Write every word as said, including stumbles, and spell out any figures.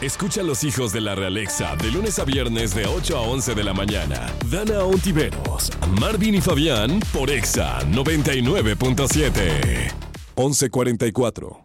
Escucha a los hijos de la Realexa de lunes a viernes de ocho a once de la mañana. Dana Ontiveros, Marvin y Fabián por Exa noventa y nueve punto siete. once cuarenta y cuatro.